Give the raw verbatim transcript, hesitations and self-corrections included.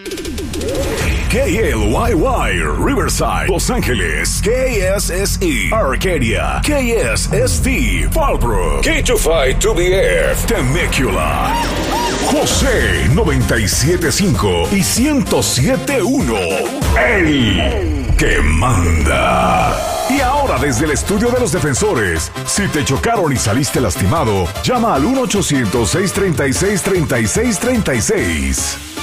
K L Y Y, Riverside, Los Ángeles. K S S E, Arcadia. K S S T, Fallbrook. K veinticinco B F, Temecula. José noventa y siete punto cinco y ciento siete punto uno. El que manda. Y ahora desde el estudio de los defensores, si te chocaron y saliste lastimado, llama al uno ochocientos, seiscientos treinta y seis, treinta y seis treinta y seis.